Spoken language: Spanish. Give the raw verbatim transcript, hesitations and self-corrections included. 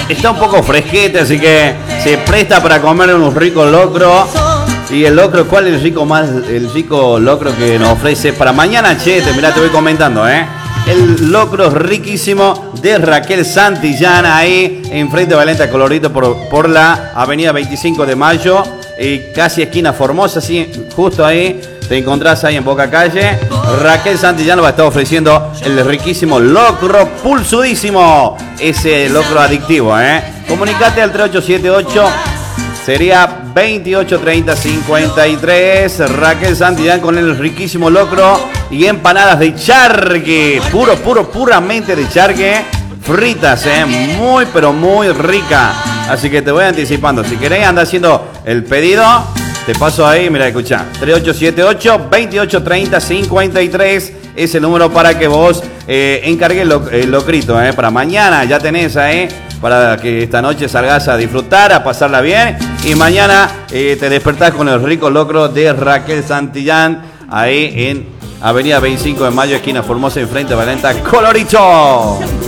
está un poco fresquete, así que se presta para comer unos ricos locros. Y el locro, ¿cuál es el rico más, el rico locro que nos ofrece para mañana, Chete? Mirá, te voy comentando, ¿eh? El locro riquísimo de Raquel Santillán, ahí enfrente de Valenta Colorito por, por la avenida veinticinco de mayo, y casi esquina Formosa, así, justo ahí te encontrás ahí en Boca Calle. Raquel Santillán va a estar ofreciendo el riquísimo locro pulsudísimo, ese locro adictivo, ¿eh? Comunicate al tres ocho siete ocho, sería veintiocho treinta cincuenta y tres. Raquel Santillán con el riquísimo locro y empanadas de charque, puro, puro, puramente de charque, fritas, eh, muy, pero muy rica. Así que te voy anticipando. Si querés andar haciendo el pedido, te paso ahí, mira, escuchá. tres ocho siete ocho, veintiocho treinta cincuenta y tres es el número para que vos eh, encargues el, lo, el locrito, eh, para mañana. Ya tenés ahí, para que esta noche salgas a disfrutar, a pasarla bien. Y mañana eh, te despertás con el rico locro de Raquel Santillán, ahí en avenida veinticinco de mayo, esquina Formosa, enfrente de Valenta Colorito.